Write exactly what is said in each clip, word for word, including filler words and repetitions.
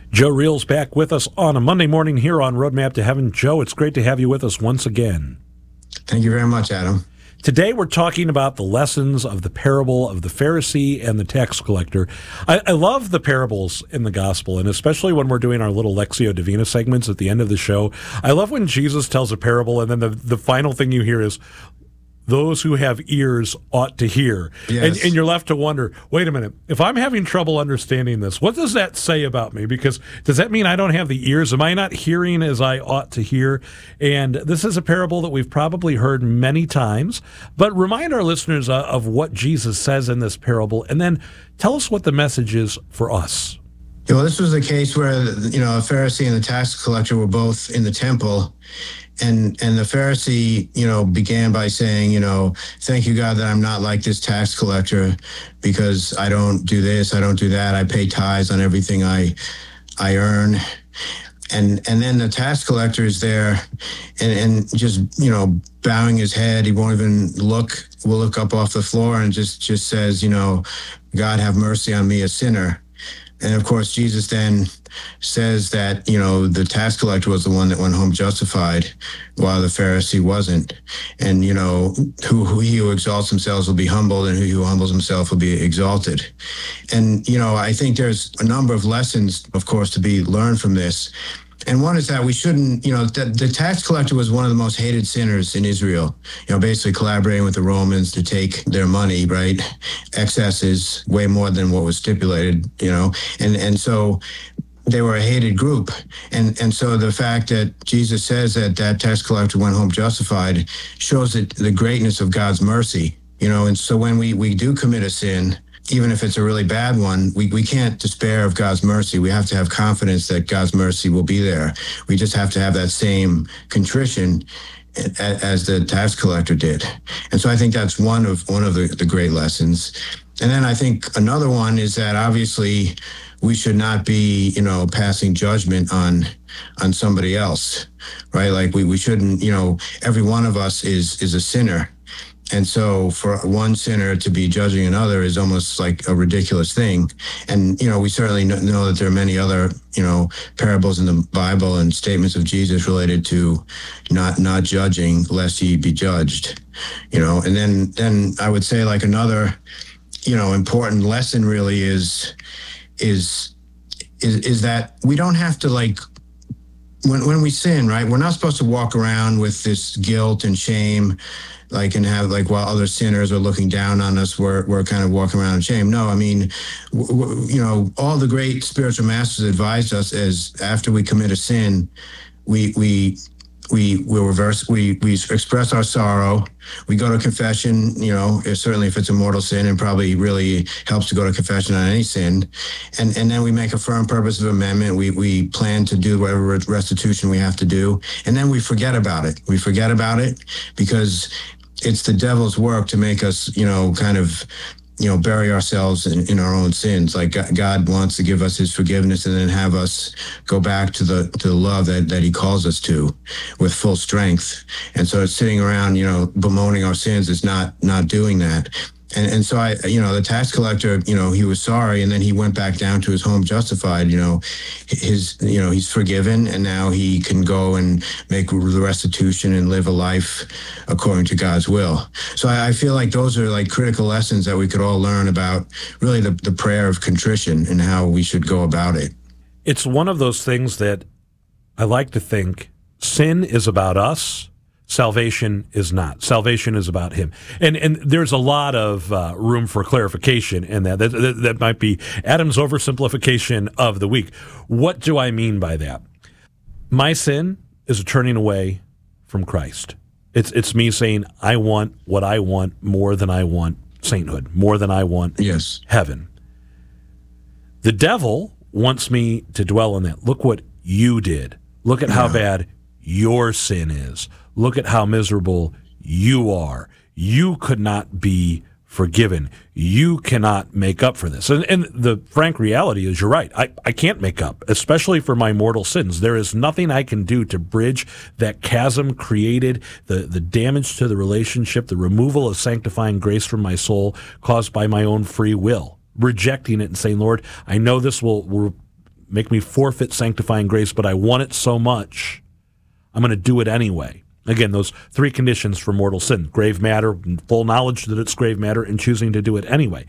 Joe Reel's back with us on a Monday morning here on Roadmap to Heaven. Joe, it's great to have you with us once again. Thank you very much, Adam. Today we're talking about the lessons of the parable of the Pharisee and the tax collector. I, I love the parables in the gospel, and especially when we're doing our little Lectio Divina segments at the end of the show. I love when Jesus tells a parable and then the, the final thing you hear is, those who have ears ought to hear. Yes. And, and you're left to wonder, wait a minute, if I'm having trouble understanding this, what does that say about me? Because does that mean I don't have the ears? Am I not hearing as I ought to hear? And this is a parable that we've probably heard many times, but remind our listeners uh, of what Jesus says in this parable, and then tell us what the message is for us. Yeah, well, this was a case where, you know, a Pharisee and the tax collector were both in the temple. And and the Pharisee, you know, began by saying, you know, thank you, God, that I'm not like this tax collector because I don't do this, I don't do that. I pay tithes on everything I I earn. And and then the tax collector is there and, and just, you know, bowing his head. He won't even look, will look up off the floor and just, just says, you know, God, have mercy on me, a sinner. And of course, Jesus then says that, you know, the tax collector was the one that went home justified while the Pharisee wasn't. And, you know, who, who he who exalts himself will be humbled, and who, who humbles himself will be exalted. And, you know, I think there's a number of lessons, of course, to be learned from this. And one is that we shouldn't, you know, the, the tax collector was one of the most hated sinners in Israel, you know, basically collaborating with the Romans to take their money, right? Excesses, way more than what was stipulated, you know, and, and so they were a hated group. And, and so the fact that Jesus says that that tax collector went home justified shows that the greatness of God's mercy, you know, and so when we, we do commit a sin, even if it's a really bad one, we, we can't despair of God's mercy. We have to have confidence that God's mercy will be there. We just have to have that same contrition as the tax collector did. And so I think that's one of one of the, the great lessons. And then I think another one is that obviously we should not be, you know, passing judgment on on somebody else, right? Like we, we shouldn't, you know, every one of us is is a sinner. And so for one sinner to be judging another is almost like a ridiculous thing. And, you know, we certainly know that there are many other, you know, parables in the Bible and statements of Jesus related to not not judging lest ye be judged, you know. And then, then I would say like another, you know, important lesson really is, is, is, is that we don't have to like, when, when we sin, right, we're not supposed to walk around with this guilt and shame, like, and have, like, while other sinners are looking down on us, we're, we're kind of walking around in shame. No, I mean, w- w- you know, all the great spiritual masters advised us as after we commit a sin, we, we, we will reverse, we, we express our sorrow. We go to confession, you know, if, certainly if it's a mortal sin, and probably really helps to go to confession on any sin. And and then we make a firm purpose of amendment. We we plan to do whatever restitution we have to do. And then we forget about it. We forget about it because it's the devil's work to make us, you know, kind of, you know, bury ourselves in, in our own sins. Like God wants to give us his forgiveness and then have us go back to the to the love that, that he calls us to with full strength. And so it's sitting around, you know, bemoaning our sins is not not doing that. And and so I, you know, the tax collector, you know, he was sorry, and then he went back down to his home justified. You know, his, you know, he's forgiven, and now he can go and make the restitution and live a life according to God's will. So I, I feel like those are like critical lessons that we could all learn about really the, the prayer of contrition and how we should go about it. It's one of those things that I like to think sin is about us. Salvation is not. Salvation is about him. And and there's a lot of uh, room for clarification in that. That, that. that might be Adam's oversimplification of the week. What do I mean by that? My sin is a turning away from Christ. It's it's me saying, I want what I want more than I want sainthood, more than I want yes. heaven. The devil wants me to dwell on that. Look what you did. Look at how yeah. bad your sin is. Look at how miserable you are. You could not be forgiven. You cannot make up for this. And, and the frank reality is you're right. I, I can't make up, especially for my mortal sins. There is nothing I can do to bridge that chasm created, the, the damage to the relationship, the removal of sanctifying grace from my soul caused by my own free will, rejecting it and saying, Lord, I know this will, will make me forfeit sanctifying grace, but I want it so much, I'm going to do it anyway. Again, those three conditions for mortal sin: grave matter, full knowledge that it's grave matter, and choosing to do it anyway.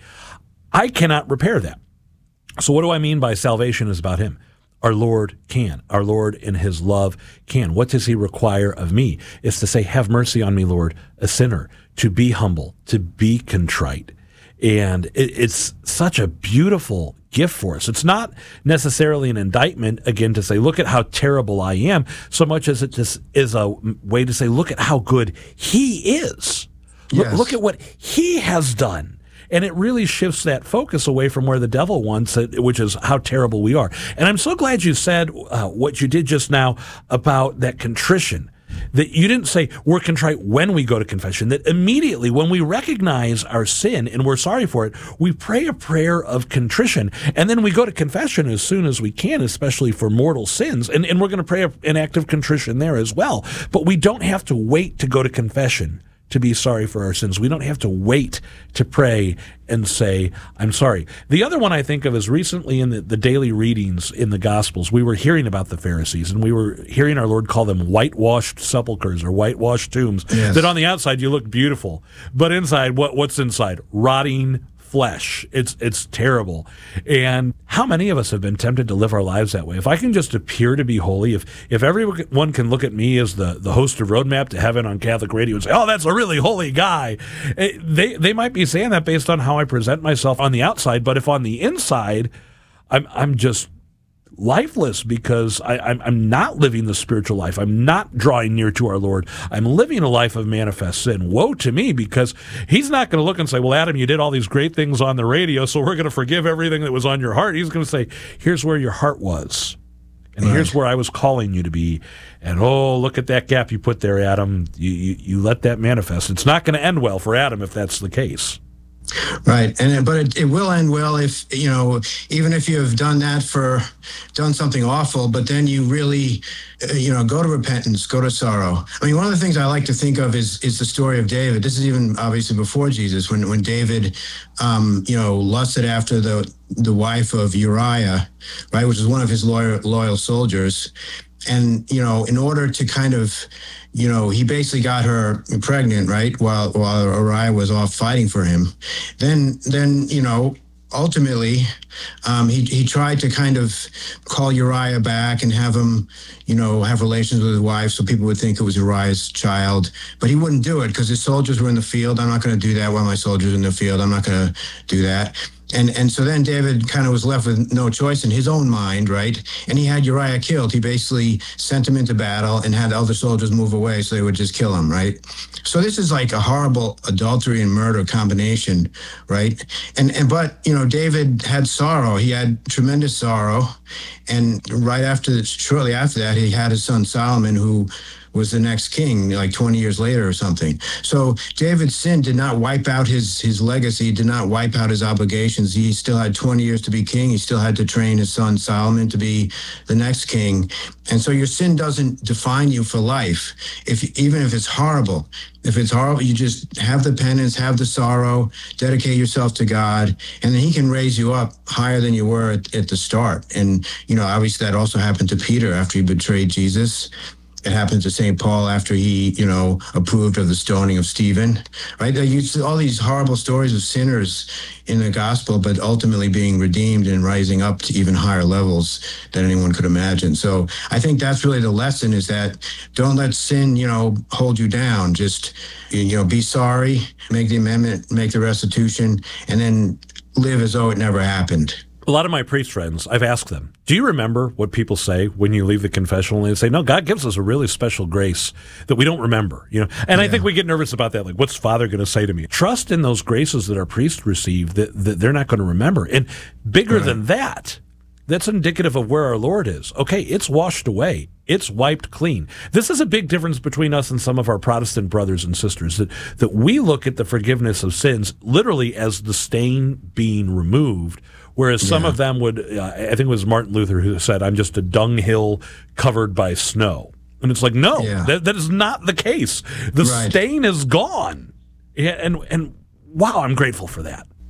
I cannot repair that. So what do I mean by salvation is about him? Our Lord can. Our Lord in his love can. What does he require of me? It's to say, have mercy on me, Lord, a sinner, to be humble, to be contrite. And it, it's such a beautiful gift for us. It's not necessarily an indictment, again, to say, look at how terrible I am, so much as it just is a way to say, look at how good he is. Look, Yes. look at what he has done. And it really shifts that focus away from where the devil wants it, which is how terrible we are. And I'm so glad you said uh, what you did just now about that contrition. That you didn't say we're contrite when we go to confession, that immediately when we recognize our sin and we're sorry for it, we pray a prayer of contrition, and then we go to confession as soon as we can, especially for mortal sins, and, and we're going to pray an act of contrition there as well. But we don't have to wait to go to confession to be sorry for our sins. We don't have to wait to pray and say, I'm sorry. The other one I think of is recently in the, the daily readings in the Gospels, we were hearing about the Pharisees, and we were hearing our Lord call them whitewashed sepulchres or whitewashed tombs, Yes. that on the outside you look beautiful, but inside, what what's inside? Rotting flesh. It's it's terrible. And how many of us have been tempted to live our lives that way? If I can just appear to be holy, if if everyone can look at me as the, the host of Roadmap to Heaven on Catholic radio and say, oh, that's a really holy guy, eh, they they might be saying that based on how I present myself on the outside, but if on the inside I'm I'm just lifeless because I, I'm, I'm not living the spiritual life. I'm not drawing near to our Lord. I'm living a life of manifest sin. Woe to me, because he's not going to look and say, well, Adam, you did all these great things on the radio, so we're going to forgive everything that was on your heart. He's going to say, here's where your heart was. And Right. here's where I was calling you to be. And, oh, look at that gap you put there, Adam. You, you, you let that manifest. It's not going to end well for Adam if that's the case. Right, and but it, it will end well if, you know, even if you have done that for done something awful, but then you really, uh, you know, go to repentance, go to sorrow. I mean, one of the things I like to think of is is the story of David. This is even obviously before Jesus, when when David, um, you know, lusted after the the wife of Uriah, right, which is one of his loyal loyal soldiers, and you know, in order to kind of, you know, he basically got her pregnant, right, while while Uriah was off fighting for him. Then, then you know, ultimately, um, he he tried to kind of call Uriah back and have him, you know, have relations with his wife, so people would think it was Uriah's child. But he wouldn't do it because his soldiers were in the field. I'm not going to do that while my soldiers are in the field. I'm not going to do that. And and so then David kind of was left with no choice in his own mind, right? And he had Uriah killed. He basically sent him into battle and had other soldiers move away so they would just kill him, right? So this is like a horrible adultery and murder combination, right? And and but, you know, David had sorrow. He had tremendous sorrow. And right after, shortly after that, he had his son Solomon, who was the next king, like twenty years later or something. So David's sin did not wipe out his his legacy, did not wipe out his obligations. He still had twenty years to be king. He still had to train his son Solomon to be the next king. And so your sin doesn't define you for life. If even if it's horrible, if it's horrible, you just have the penance, have the sorrow, dedicate yourself to God, and then he can raise you up higher than you were at, at the start. And, you know, obviously that also happened to Peter after he betrayed Jesus. It happened to Saint Paul after he, you know, approved of the stoning of Stephen, right? You see all these horrible stories of sinners in the gospel, but ultimately being redeemed and rising up to even higher levels than anyone could imagine. So I think that's really the lesson, is that don't let sin, you know, hold you down. Just, you know, be sorry, make the amendment, make the restitution, and then live as though it never happened. A lot of my priest friends, I've asked them, do you remember what people say when you leave the confessional? And they say, no, God gives us a really special grace that we don't remember, you know. And yeah. I think we get nervous about that. Like, what's Father going to say to me? Trust in those graces that our priests receive that, that they're not going to remember. And bigger right. than that, that's indicative of where our Lord is. Okay, it's washed away. It's wiped clean. This is a big difference between us and some of our Protestant brothers and sisters, that, that we look at the forgiveness of sins literally as the stain being removed, whereas some yeah. of them would, uh, I think it was Martin Luther who said, I'm just a dunghill covered by snow. And it's like, no, yeah. that, that is not the case. The right. stain is gone. And, and wow, I'm grateful for that.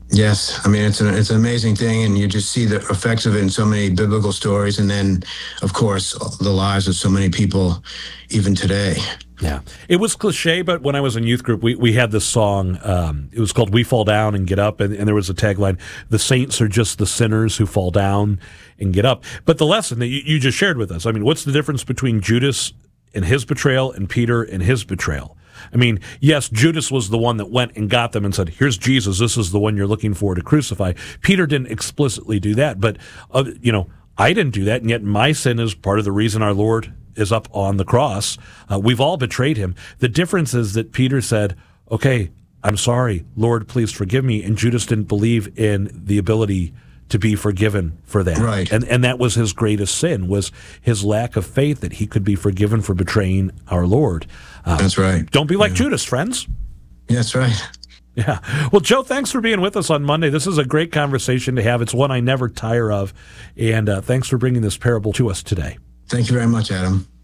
Yes, I mean it's an it's an amazing thing, and you just see the effects of it in so many biblical stories, and then, of course, the lives of so many people, even today. Yeah, it was cliche, but when I was in youth group, we, we had this song. Um, it was called "We Fall Down and Get Up," and, and there was a tagline: "The saints are just the sinners who fall down and get up." But the lesson that you, you just shared with us, I mean, what's the difference between Judas and his betrayal and Peter and his betrayal? I mean, yes, Judas was the one that went and got them and said, "Here's Jesus. This is the one you're looking for to crucify." Peter didn't explicitly do that, but uh, you know, I didn't do that, and yet my sin is part of the reason our Lord is up on the cross. Uh, we've all betrayed him. The difference is that Peter said, "Okay, I'm sorry, Lord, please forgive me," and Judas didn't believe in the ability to be forgiven for that. Right. And and that was his greatest sin, was his lack of faith that he could be forgiven for betraying our Lord. Um, That's right. Don't be like yeah. Judas, friends. That's right. Yeah. Well, Joe, thanks for being with us on Monday. This is a great conversation to have. It's one I never tire of. And uh, thanks for bringing this parable to us today. Thank you very much, Adam.